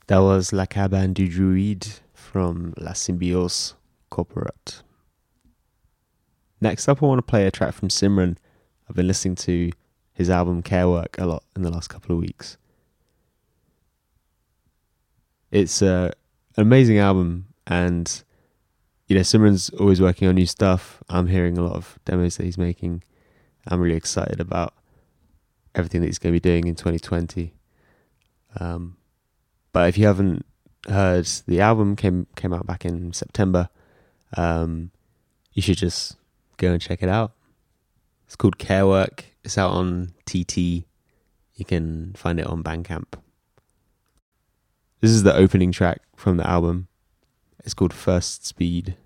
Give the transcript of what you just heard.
That was La Cabane du Druide from La Symbiose Corporate. Next up, I want to play a track from Simran. I've been listening to his album Care Work a lot in the last couple of weeks. It's an amazing album, and Simran's always working on new stuff. I'm hearing a lot of demos that he's making. I'm really excited about everything that he's going to be doing in 2020. But if you haven't heard, the album came out back in September. You should just go and check it out. It's called Care Work. It's out on TT. You can find it on Bandcamp. This is the opening track from the album. It's called First Speed.